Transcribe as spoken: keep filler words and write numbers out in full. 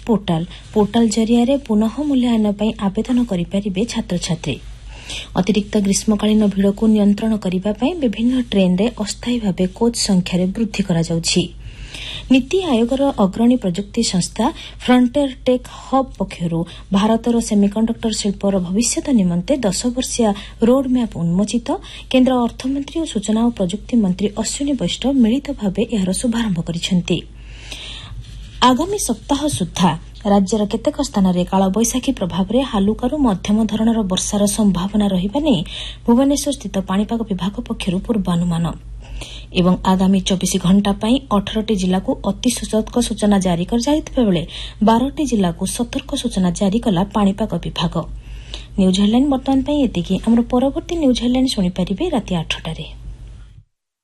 Portal portal जरिया पुनः मूल्यांकन पर आवेदन करें छात्र छात्री। अतिरिक्त ग्रीष्मकालीन भिड़ को नियंत्रण करने विभिन्न ट्रेन रे अस्थायी भाव कोच संख्यार वृद्धि करा जाउछि। नीति आयोगर अग्रणी प्रजुक्ति संस्था फ्रंटियर टेक हब पक्षरु भारतर सेमिकंडक्टर शिल्पर भविष्य निमंते दस वर्षिया रोड मैप उन्मोचित। केन्द्र अर्थमंत्री और सूचना और प्रजुक्ति मंत्री अश्विनी वैष्णव मिलित भाव यार शुभारंभ करिसेंति। आगामी सप्ताह सुद्धा राज्यर केतेक स्थान में कालबैशाखी प्रभाव में हालुकारू मध्यम धरणर वर्षार संभावना रहिबा नै भुवनेश्वर स्थित पाणीपाग विभाग पक्षरु पूर्वानुमान। एवं आगामी चौबीस घंटा पर अठारह टी जिला को अति सतर्क सूचना जारी कर जाइथिबा बेले बारह टी जिला को सतर्क सूचना जारी कला पाणीपाग विभाग। न्यूज हेडलाइन बर्तमान एतिकी। आमर परवर्ती न्यूज हेडलाइन शुणी पारिबे राति आठ टारे।